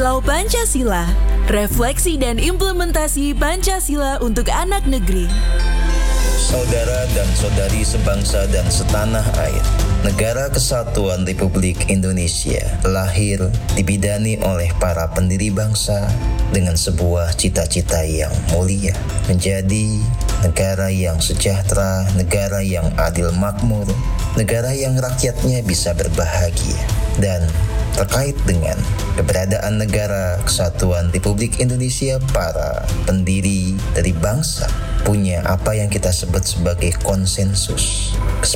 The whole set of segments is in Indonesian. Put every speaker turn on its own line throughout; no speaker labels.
Kilau Pancasila, refleksi dan implementasi Pancasila untuk anak negeri.
Saudara dan saudari sebangsa dan setanah air, Negara Kesatuan Republik Indonesia lahir dibidani oleh para pendiri bangsa dengan sebuah cita-cita yang mulia, menjadi negara yang sejahtera, negara yang adil makmur, negara yang rakyatnya bisa berbahagia. Dan terkait dengan keberadaan Negara Kesatuan Republik Indonesia, para pendiri dari bangsa punya apa yang kita sebut sebagai konsensus,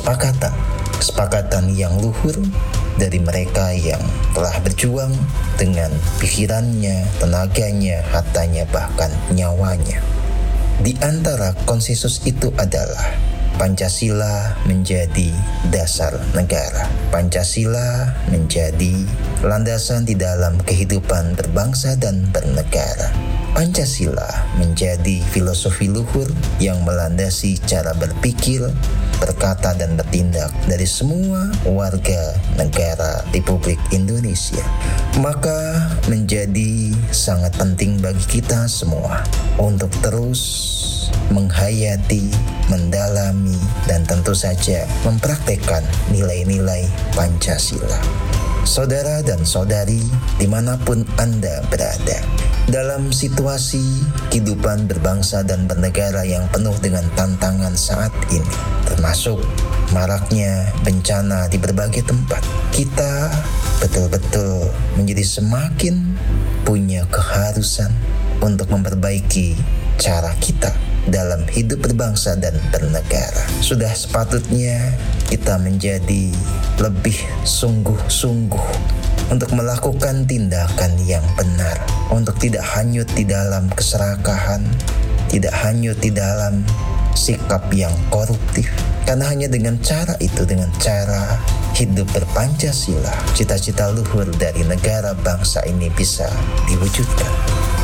kesepakatan yang luhur dari mereka yang telah berjuang dengan pikirannya, tenaganya, hartanya, bahkan nyawanya. Di antara konsensus itu adalah Pancasila menjadi dasar negara. Pancasila menjadi landasan di dalam kehidupan berbangsa dan bernegara. Pancasila menjadi filosofi luhur yang melandasi cara berpikir, berkata, dan bertindak dari semua warga negara Republik Indonesia. Maka menjadi sangat penting bagi kita semua untuk terus menghayati, mendalami, dan tentu saja mempraktekkan nilai-nilai Pancasila. Saudara dan saudari, dimanapun Anda berada, dalam situasi kehidupan berbangsa dan bernegara yang penuh dengan tantangan saat ini, termasuk maraknya bencana di berbagai tempat, kita betul-betul menjadi semakin punya keharusan untuk memperbaiki cara kita dalam hidup berbangsa dan bernegara. Sudah sepatutnya kita menjadi lebih sungguh-sungguh untuk melakukan tindakan yang benar, untuk tidak hanyut di dalam keserakahan, tidak hanyut di dalam sikap yang koruptif. Karena hanya dengan cara itu, dengan cara hidup berpancasila, cita-cita luhur dari negara bangsa ini bisa diwujudkan.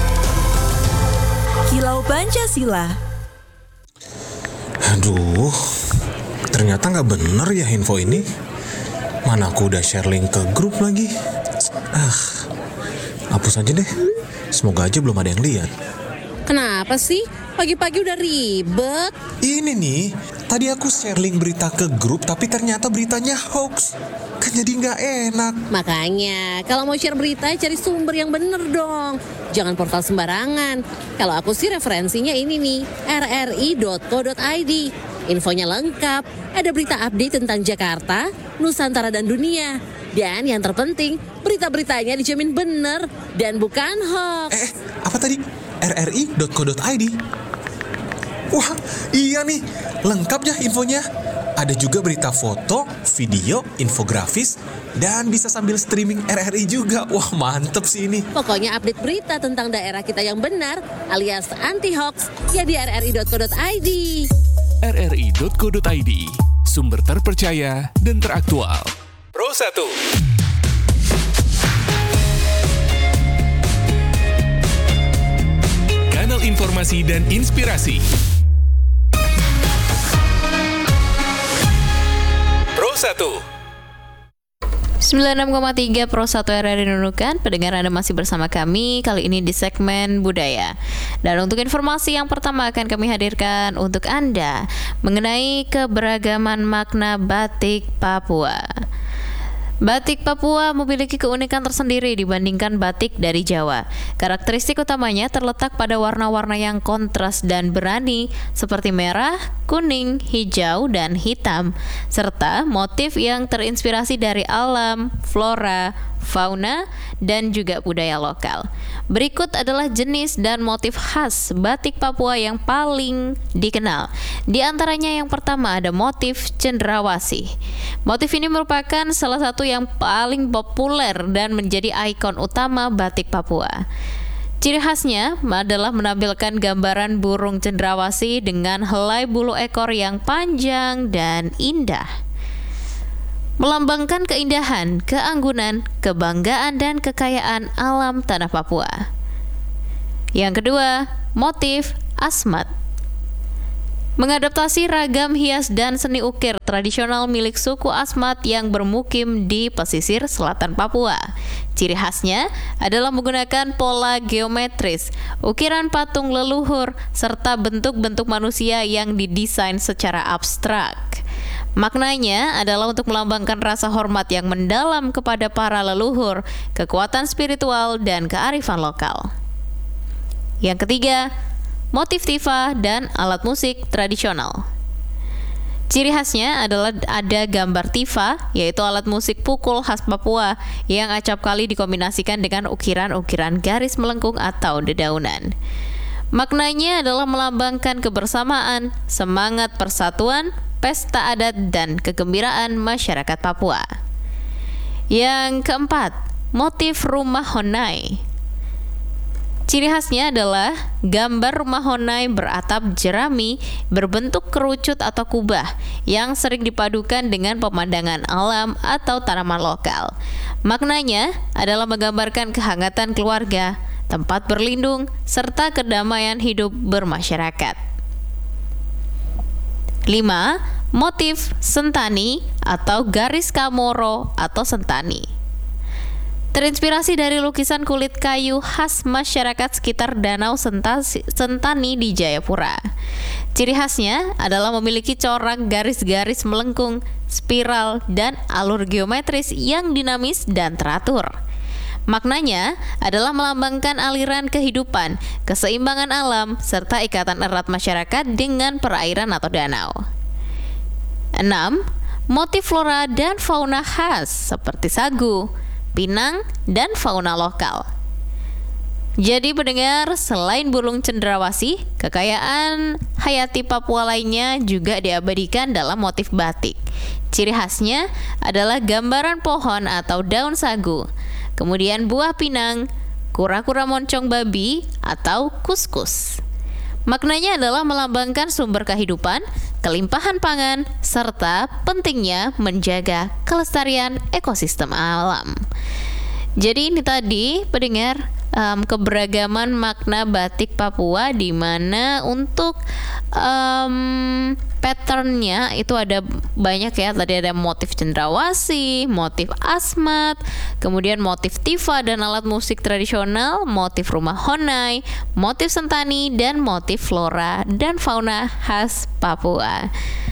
Kilau Pancasila.
Aduh, ternyata nggak bener ya info ini. Mana aku udah share link ke grup lagi. Hapus aja deh. Semoga aja belum ada yang lihat.
Kenapa sih? Pagi-pagi udah ribet.
Ini nih, tadi aku share link berita ke grup, tapi ternyata beritanya hoax. Kan jadi nggak enak.
Makanya, kalau mau share berita, cari sumber yang bener dong. Jangan portal sembarangan. Kalau aku sih referensinya ini nih, rri.co.id. Infonya lengkap, ada berita update tentang Jakarta, Nusantara, dan dunia. Dan yang terpenting, berita-beritanya dijamin bener dan bukan hoax.
Apa tadi? rri.co.id. Wah, iya nih, lengkap ya infonya. Ada juga berita foto, video, infografis, dan bisa sambil streaming RRI juga. Wah, mantep sih ini.
Pokoknya update berita tentang daerah kita yang benar, alias anti-hoax, ya di rri.co.id.
rri.co.id, sumber terpercaya dan teraktual. Pro 1. Kanal informasi dan inspirasi. Pro 1.
96,3 Pro 1 RRI Nunukan. Pendengar, Anda masih bersama kami kali ini di segmen budaya. Dan untuk informasi yang pertama akan kami hadirkan untuk Anda mengenai keberagaman makna batik Papua. Batik Papua memiliki keunikan tersendiri dibandingkan batik dari Jawa. Karakteristik utamanya terletak pada warna-warna yang kontras dan berani seperti merah, kuning, hijau, dan hitam, serta motif yang terinspirasi dari alam, flora, fauna, dan juga budaya lokal. Berikut adalah jenis dan motif khas batik Papua yang paling dikenal. Di antaranya yang pertama ada motif cendrawasih. Motif ini merupakan salah satu yang paling populer dan menjadi ikon utama batik Papua. Ciri khasnya adalah menampilkan gambaran burung cendrawasih dengan helai bulu ekor yang panjang dan indah, melambangkan keindahan, keanggunan, kebanggaan, dan kekayaan alam tanah Papua. Yang kedua, motif asmat. mengadaptasi ragam hias dan seni ukir tradisional milik suku Asmat yang bermukim di pesisir selatan Papua. Ciri khasnya adalah menggunakan pola geometris, ukiran patung leluhur, serta bentuk-bentuk manusia yang didesain secara abstrak. Maknanya adalah untuk melambangkan rasa hormat yang mendalam kepada para leluhur, kekuatan spiritual, dan kearifan lokal. Yang ketiga, motif tifa dan alat musik tradisional. Ciri khasnya adalah ada gambar tifa, yaitu alat musik pukul khas Papua yang acap kali dikombinasikan dengan ukiran-ukiran garis melengkung atau dedaunan. Maknanya adalah melambangkan kebersamaan, semangat persatuan, pesta adat, dan kegembiraan masyarakat Papua. Yang keempat, motif rumah Honai. Ciri khasnya adalah gambar rumah Honai beratap jerami berbentuk kerucut atau kubah yang sering dipadukan dengan pemandangan alam atau tanaman lokal. Maknanya adalah menggambarkan kehangatan keluarga, tempat berlindung, serta kedamaian hidup bermasyarakat. 5. Motif sentani atau garis kamoro atau sentani. Terinspirasi dari lukisan kulit kayu khas masyarakat sekitar Danau Sentani di Jayapura. Ciri khasnya adalah memiliki corak garis-garis melengkung, spiral, dan alur geometris yang dinamis dan teratur. Maknanya adalah melambangkan aliran kehidupan, keseimbangan alam, serta ikatan erat masyarakat dengan perairan atau danau. 6. Motif flora dan fauna khas seperti sagu, pinang, dan fauna lokal. Jadi pendengar, selain burung cendrawasih, kekayaan hayati Papua lainnya juga diabadikan dalam motif batik. Ciri khasnya adalah gambaran pohon atau daun sagu, kemudian buah pinang, kura-kura moncong babi, atau kuskus. Maknanya adalah melambangkan sumber kehidupan, kelimpahan pangan, serta pentingnya menjaga kelestarian ekosistem alam. Jadi ini tadi pendengar keberagaman makna batik Papua, di mana untuk patternnya itu ada banyak ya. Tadi ada motif cendrawasih, motif asmat, kemudian motif tifa dan alat musik tradisional, motif rumah Honai, motif sentani, dan motif flora dan fauna khas Papua.